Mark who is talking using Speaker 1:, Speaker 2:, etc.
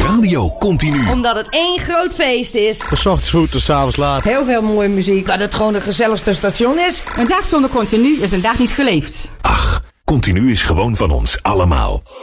Speaker 1: Radio Continu.
Speaker 2: Omdat het één groot feest is.
Speaker 3: Van 's ochtends vroeg tot 's avonds laat.
Speaker 2: Heel veel mooie muziek. Dat het gewoon de gezelligste station is.
Speaker 4: Een dag zonder Continu is een dag niet geleefd.
Speaker 1: Ach, Continu is gewoon van ons allemaal.